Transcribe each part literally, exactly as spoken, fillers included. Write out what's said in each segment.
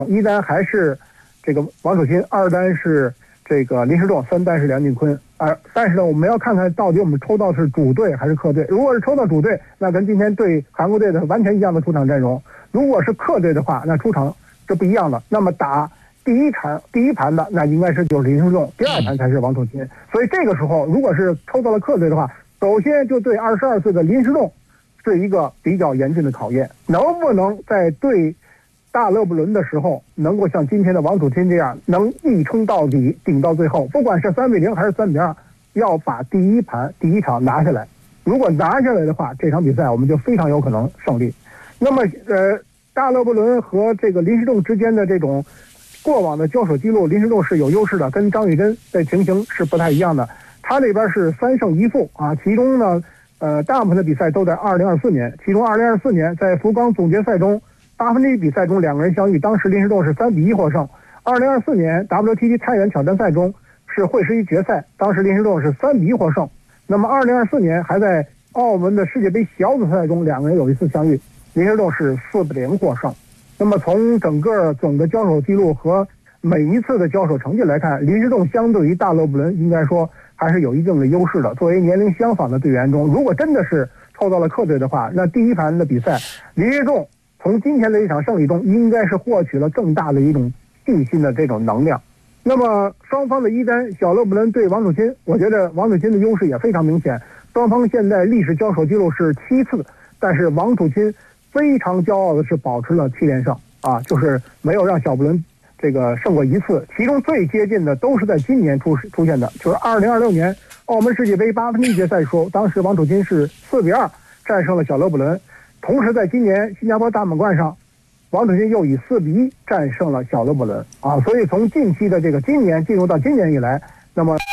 一单还是这个王楚钦，二单是这个林时栋，三单是梁靖昆。啊，但是呢，我们要看看到底我们抽到是主队还是客队。如果是抽到主队，那跟今天对韩国队的完全一样的出场阵容；如果是客队的话，那出场是不一样的。那么打第一场第一盘的，那应该是就是林时栋，第二盘才是王楚钦。所以这个时候，如果是抽到了客队的话，首先就对二十二岁的林时栋是一个比较严峻的考验，能不能在对大勒布伦的时候，能够像今天的王楚钦这样，能一冲到底，顶到最后，不管是三比零还是三比二，要把第一盘第一场拿下来。如果拿下来的话，这场比赛我们就非常有可能胜利。那么，呃，大勒布伦和这个林时栋之间的这种过往的交手记录，林时栋是有优势的，跟张玉珍的情形是不太一样的。他那边是三胜一负啊，其中呢，呃，大部分的比赛都在二零二四年，其中二零二四年在福冈总决赛中。八分之一比赛中两个人相遇，当时林时栋是三比一获胜。二零二四年 W T T 太原挑战赛中是会师一决赛，当时林时栋是三比一获胜。那么二零二四年还在澳门的世界杯小组赛中，两个人有一次相遇，林时栋是四比零获胜。那么从整个总的交手记录和每一次的交手成绩来看，林时栋相对于大勒布伦应该说还是有一定的优势的。作为年龄相仿的队员中，如果真的是抽到了客队的话，那第一盘的比赛林时栋从今天的一场胜利中，应该是获取了更大的一种信心的这种能量。那么双方的一单小勒布伦对王楚钦，我觉得王楚钦的优势也非常明显。双方现在历史交手记录是七次，但是王楚钦非常骄傲的是保持了七连胜啊，就是没有让小布伦这个胜过一次。其中最接近的都是在今年出出现的，就是二零二六年澳门世界杯八分之一决赛说，当时王楚钦是四比二战胜了小勒布伦。同时，在今年新加坡大满贯上，王楚钦又以四比一战胜了小勒布伦啊！所以从近期的这个今年进入到今年以来，那么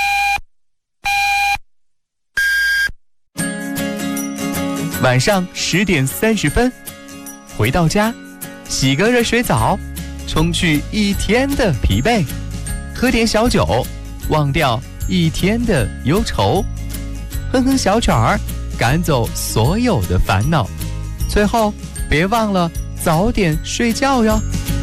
晚上十点三十分，回到家，洗个热水澡，冲去一天的疲惫，喝点小酒，忘掉一天的忧愁，哼哼小曲儿，赶走所有的烦恼。最后，别忘了早点睡觉哟。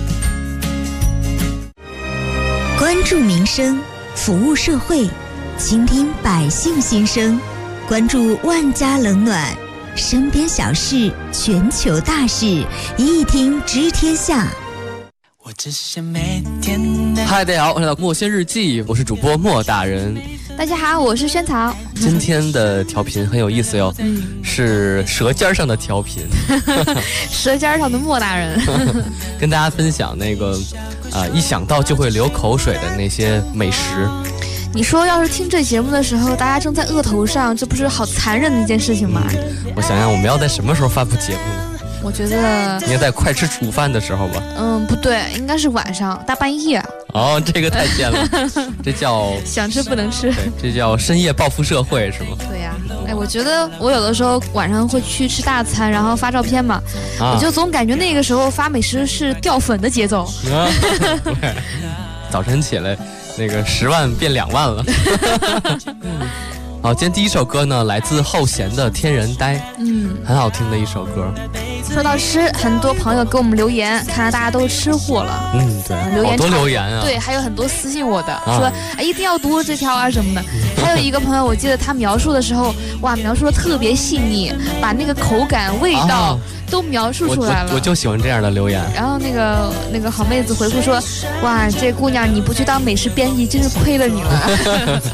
关注民生，服务社会，倾听百姓心声，关注万家冷暖，身边小事，全球大事，一听知天下。 我只想每天的嗨，大家好，欢迎来到墨仙日记，我是主播莫大人。 大家好，我是萱草。 今天的调频很有意思哟，嗯、是舌尖上的调频， 舌尖上的莫大人， 跟大家分享那个啊、呃，一想到就会流口水的那些美食。 你说要是听这节目的时候，大家正在饿头上，这不是好残忍的一件事情吗？ 嗯、我想想，我们要在什么时候发布节目呢？ 我觉得应该在快吃午饭的时候吧。 嗯，不对，应该是晚上大半夜。 哦，这个太贱了，这叫想吃不能吃， 对，这叫深夜报复社会是吗？ 对呀、啊，哎，我觉得我有的时候晚上会去吃大餐，然后发照片嘛，啊、我就总感觉那个时候发美食是掉粉的节奏。啊、 对，早晨起来那个十万变两万了。好，今天第一首歌呢，来自后弦的《天人呆》，嗯，很好听的一首歌。 说到吃，很多朋友给我们留言，看来大家都是吃货了。 嗯，对，留言好多留言啊。 对，还有很多私信我的，啊、说哎一定要读这条啊什么的。还有一个朋友，我记得他描述的时候，哇，描述的特别细腻，把那个口感、味道。啊都描述出来了， 我, 我, 我就喜欢这样的留言。 然后那个那个好妹子回复说：“哇，这姑娘你不去当美食编辑，真是亏了你了。”